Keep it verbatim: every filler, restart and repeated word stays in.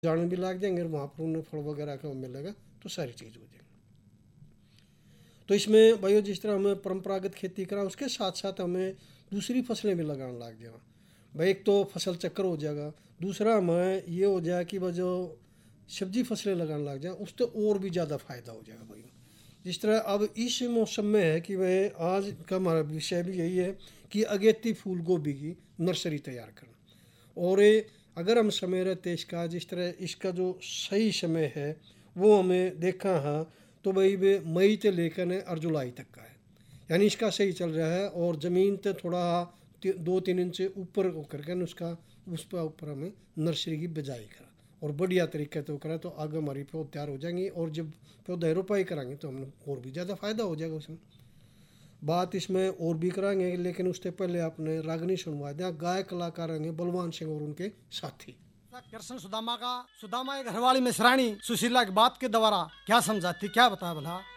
जाने भी लग जाएंगे और वहाँ पर उन्हें फल वगैरह का मिलेगा, तो सारी चीज़ हो जाएगी। तो इसमें भाइयों जिस तरह हमें परंपरागत खेती करा, उसके साथ साथ हमें दूसरी फसलें भी लगाने लग जाए भाई। एक तो फसल चक्कर हो जाएगा, दूसरा हमें ये हो जाए कि वह जो सब्जी फसलें लगाने लग जाए उससे और भी ज़्यादा फ़ायदा हो जाएगा भाई। जिस तरह अब इस मौसम में है कि वह आज का हमारा विषय भी यही है कि अगेती फूल गोभी की नर्सरी तैयार करना। और ये अगर हम समय रहते इसका, जिस तरह इसका जो सही समय है वो हमें देखा हाँ, तो भाई वे मई से लेकर ने और जुलाई तक का है, यानी इसका सही चल रहा है। और ज़मीन तो थोड़ा ति, दो तीन इंच से ऊपर करके न उसका उस पर ऊपर हमें नर्सरी की बिजाई करा और बढ़िया तरीके से करा, तो आगे हमारी पौध तैयार हो जाएंगी। और जब पौधे रोपाई कराएंगे तो हमें और भी ज़्यादा फ़ायदा हो जाएगा उसमें। बात इसमें और भी कराएंगे, लेकिन उससे पहले आपने रागनी सुनवा दिया। गाय कलाकार हैं बलवान सिंह और उनके साथी। कृष्ण सुदामा का सुदामा एक घरवाली मिश्राणी सुशीला की बात के द्वारा क्या समझाती, क्या बता भला।